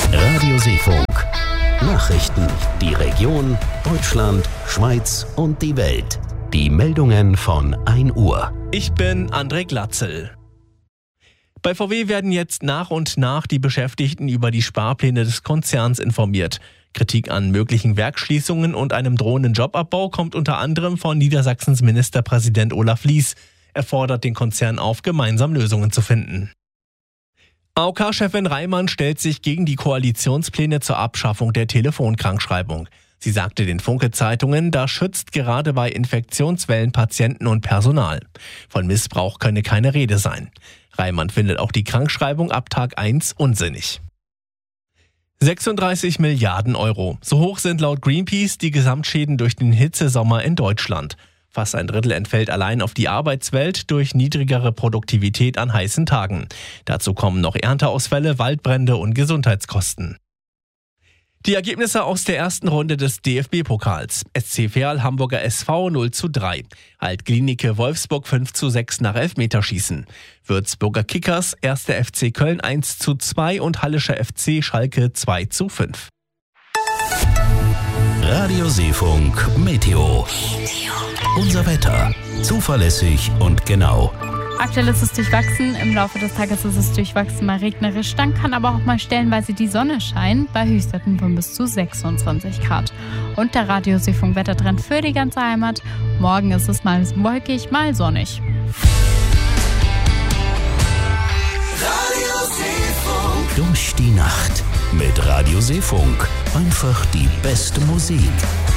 Radio Seefunk. Nachrichten, die Region, Deutschland, Schweiz und die Welt. Die Meldungen von 1 Uhr. Ich bin André Glatzel. Bei VW werden jetzt nach und nach die Beschäftigten über die Sparpläne des Konzerns informiert. Kritik an möglichen Werksschließungen und einem drohenden Jobabbau kommt unter anderem von Niedersachsens Ministerpräsident Olaf Lies. Er fordert den Konzern auf, gemeinsam Lösungen zu finden. AOK-Chefin Reimann stellt sich gegen die Koalitionspläne zur Abschaffung der Telefonkrankschreibung. Sie sagte den Funke-Zeitungen, das schützt gerade bei Infektionswellen Patienten und Personal. Von Missbrauch könne keine Rede sein. Reimann findet auch die Krankschreibung ab Tag 1 unsinnig. 36 Milliarden Euro. So hoch sind laut Greenpeace die Gesamtschäden durch den Hitzesommer in Deutschland. Fast ein Drittel entfällt allein auf die Arbeitswelt durch niedrigere Produktivität an heißen Tagen. Dazu kommen noch Ernteausfälle, Waldbrände und Gesundheitskosten. Die Ergebnisse aus der ersten Runde des DFB-Pokals. SC Verl Hamburger SV 0:3. Alt-Glienicke Wolfsburg 5:6 nach Elfmeterschießen. Würzburger Kickers 1. FC Köln 1:2 und Hallischer FC Schalke 2:5. Radio Seefunk Meteo. Unser Wetter. Zuverlässig und genau. Aktuell ist es durchwachsen, im Laufe des Tages ist es durchwachsen mal regnerisch, dann kann aber auch mal stellenweise die Sonne scheinen, bei Höchstwerten von bis zu 26 Grad. Und der Radio Seefunk Wettertrend für die ganze Heimat. Morgen ist es mal wolkig, mal sonnig. Radio Seefunk. Durch die Nacht mit Radio Seefunk. Einfach die beste Musik.